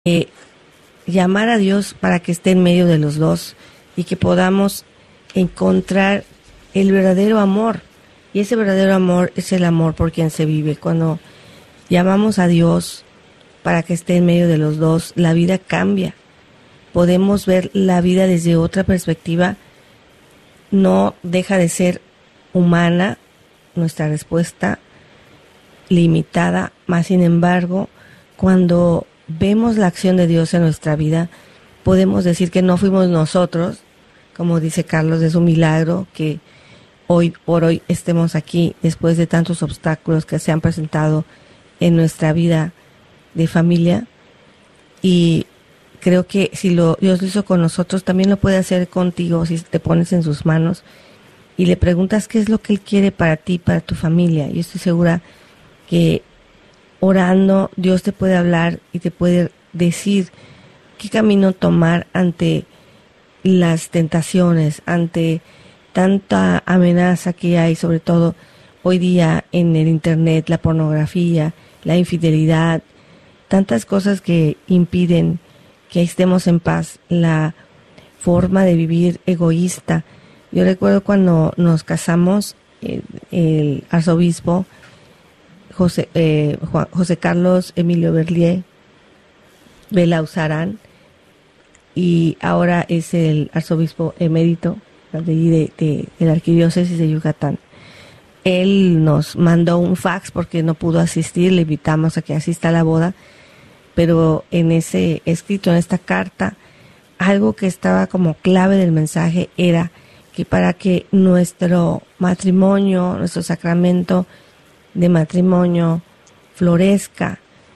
eh, llamar a Dios para que esté en medio de los dos y que podamos encontrar el verdadero amor. Y ese verdadero amor es el amor por quien se vive. Cuando llamamos a Dios para que esté en medio de los dos, la vida cambia. Podemos ver la vida desde otra perspectiva. No deja de ser humana nuestra respuesta, limitada, más sin embargo, cuando vemos la acción de Dios en nuestra vida, podemos decir que no fuimos nosotros, como dice Carlos, es un milagro que hoy por hoy estemos aquí después de tantos obstáculos que se han presentado en nuestra vida de familia, y creo que si Dios lo hizo con nosotros, también lo puede hacer contigo si te pones en sus manos y le preguntas qué es lo que Él quiere para ti, para tu familia. Yo estoy segura que orando Dios te puede hablar y te puede decir qué camino tomar ante las tentaciones, ante tanta amenaza que hay, sobre todo hoy día en el internet, la pornografía, la infidelidad, tantas cosas que impiden que estemos en paz, la forma de vivir egoísta. Yo recuerdo cuando nos casamos, el arzobispo José Carlos Emilio Berlier Belauzarán, y ahora es el arzobispo emérito de la arquidiócesis de Yucatán. Él nos mandó un fax porque no pudo asistir, le invitamos a que asista a la boda, pero en ese escrito, en esta carta, algo que estaba como clave del mensaje era que para que nuestro matrimonio, nuestro sacramento de matrimonio florezca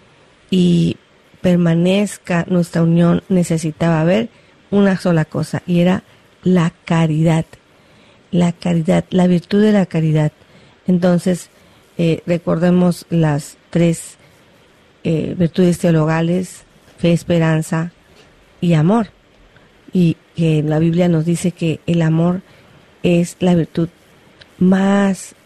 y permanezca nuestra unión, necesitaba haber una sola cosa, y era la caridad, la virtud de la caridad. Entonces, recordemos las tres virtudes teologales: fe, esperanza y amor. Y que la Biblia nos dice que el amor es la virtud más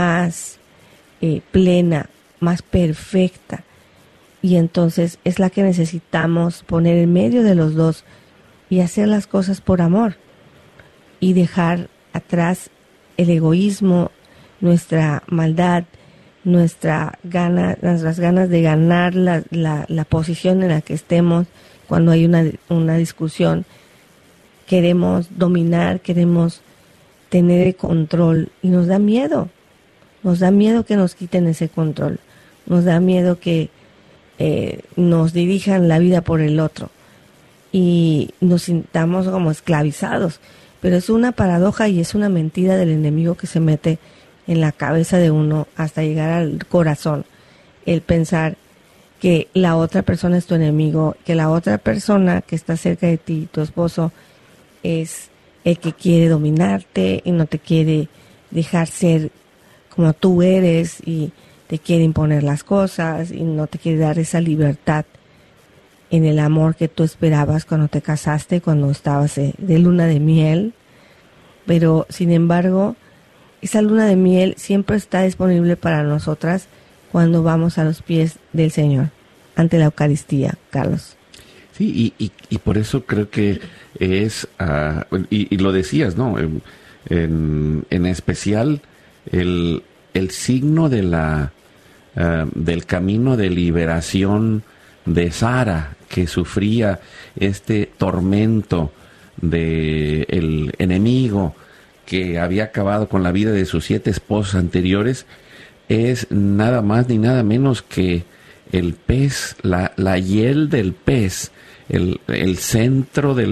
plena, más perfecta. Y entonces es la que necesitamos poner en medio de los dos y hacer las cosas por amor y dejar atrás el egoísmo, nuestra maldad, nuestras ganas de ganar la posición en la que estemos. Cuando hay una discusión, queremos dominar, queremos tener el control, y nos da miedo que nos quiten ese control, nos da miedo que nos dirijan la vida por el otro y nos sintamos como esclavizados. Pero es una paradoja y es una mentira del enemigo que se mete en la cabeza de uno hasta llegar al corazón, el pensar que la otra persona es tu enemigo, que la otra persona que está cerca de ti, tu esposo, es el que quiere dominarte y no te quiere dejar ser como tú eres, y te quiere imponer las cosas y no te quiere dar esa libertad en el amor que tú esperabas cuando te casaste, cuando estabas de luna de miel. Pero sin embargo, esa luna de miel siempre está disponible para nosotras cuando vamos a los pies del Señor, ante la Eucaristía, Carlos. Sí, y por eso creo que es, y lo decías, ¿no? En especial el signo de del camino de liberación de Sara, que sufría este tormento del enemigo que había acabado con la vida de sus 7 esposas anteriores, es nada más ni nada menos que el pez, la hiel del pez, el centro de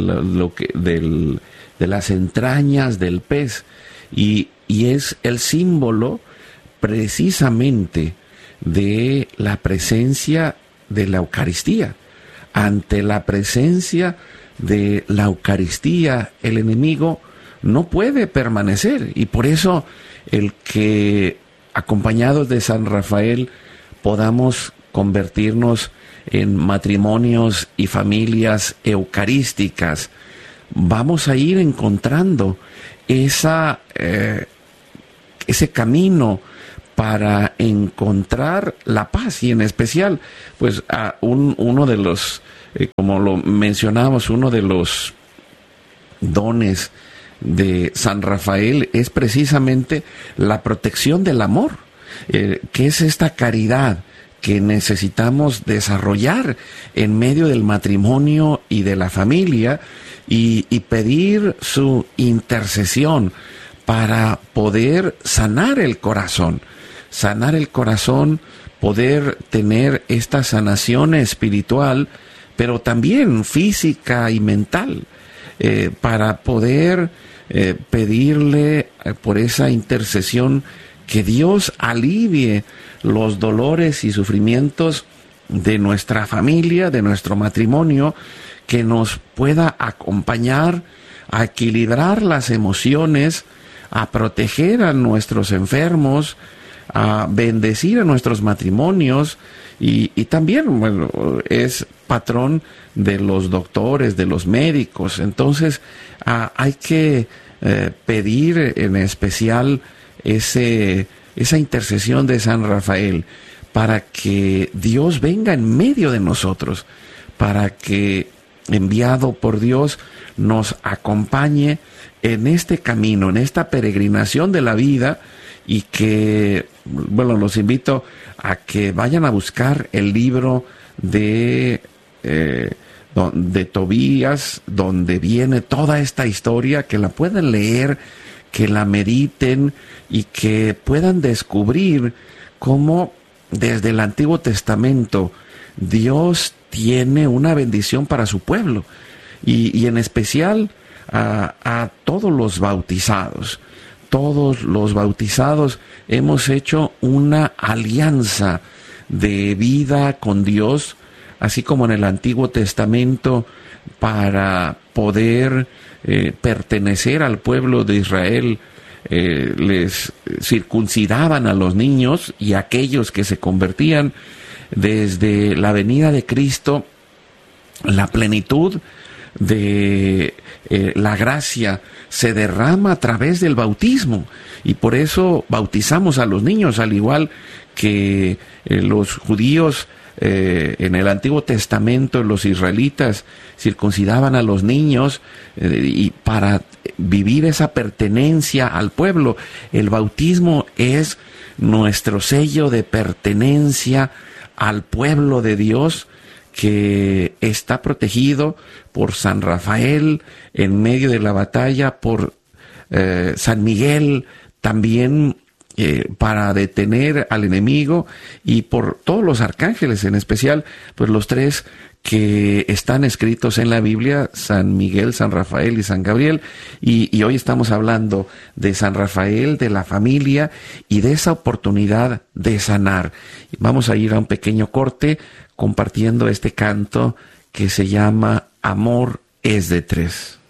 las entrañas del pez, y es el símbolo precisamente de la presencia de la Eucaristía. Ante la presencia de la Eucaristía, el enemigo no puede permanecer, y por eso el que, acompañados de San Rafael, podamos convertirnos en matrimonios y familias eucarísticas, vamos a ir encontrando ese camino para encontrar la paz, y en especial, pues uno de los como lo mencionábamos, uno de los dones de San Rafael es precisamente la protección del amor, que es esta caridad que necesitamos desarrollar en medio del matrimonio y de la familia, y pedir su intercesión para poder sanar el corazón, poder tener esta sanación espiritual, pero también física y mental, para poder pedirle por esa intercesión que Dios alivie los dolores y sufrimientos de nuestra familia, de nuestro matrimonio, que nos pueda acompañar a equilibrar las emociones, a proteger a nuestros enfermos, a bendecir a nuestros matrimonios, y también, bueno, es patrón de los doctores, de los médicos. Entonces hay que pedir en especial esa intercesión de San Rafael, para que Dios venga en medio de nosotros, para que, enviado por Dios, nos acompañe en este camino, en esta peregrinación de la vida, y que, bueno, los invito a que vayan a buscar el libro de Tobías, donde viene toda esta historia, que la puedan leer, que la mediten y que puedan descubrir cómo desde el Antiguo Testamento Dios tiene una bendición para su pueblo, y en especial a todos los bautizados. Todos los bautizados hemos hecho una alianza de vida con Dios, así como en el Antiguo Testamento, para poder pertenecer al pueblo de Israel. Les circuncidaban a los niños, y aquellos que se convertían desde la venida de Cristo, la plenitud de la gracia se derrama a través del bautismo, y por eso bautizamos a los niños, al igual que los judíos en el Antiguo Testamento, los israelitas circuncidaban a los niños, y para vivir esa pertenencia al pueblo. El bautismo es nuestro sello de pertenencia al pueblo de Dios, que está protegido por San Rafael en medio de la batalla, por San Miguel también para detener al enemigo, y por todos los arcángeles, en especial pues los tres que están escritos en la Biblia: San Miguel, San Rafael y San Gabriel. Y hoy estamos hablando de San Rafael, de la familia y de esa oportunidad de sanar. Vamos a ir a un pequeño corte compartiendo este canto que se llama Amor es de tres.